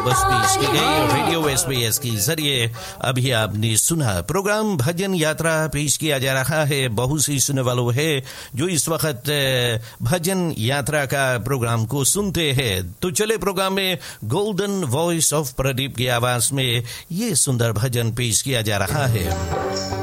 बस पेश की गई रेडियो SBS के जरिए। अभी आपने सुना प्रोग्राम भजन यात्रा पेश किया जा रहा है। बहुत सी सुनने वालों है जो इस वक्त भजन यात्रा का प्रोग्राम को सुनते हैं। तो चले प्रोग्राम में गोल्डन वॉइस ऑफ प्रदीप की आवाज में ये सुंदर भजन पेश किया जा रहा है।